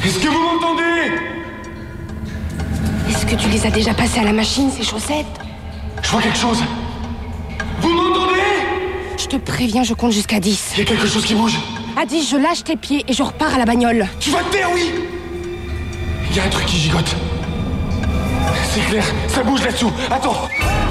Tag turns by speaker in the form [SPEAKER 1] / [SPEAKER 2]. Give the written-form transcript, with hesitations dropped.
[SPEAKER 1] Est-ce que vous m'entendez?
[SPEAKER 2] Est-ce que tu les as déjà passées à la machine, ces chaussettes?
[SPEAKER 1] Je vois quelque chose. Vous m'entendez?
[SPEAKER 2] Je te préviens, je compte jusqu'à 10.
[SPEAKER 1] Il y a quelque chose qui bouge.
[SPEAKER 2] À 10, je lâche tes pieds et je repars à la bagnole.
[SPEAKER 1] Tu vas te taire, oui? Il y a un truc qui gigote. C'est clair, ça bouge là-dessous. Attends.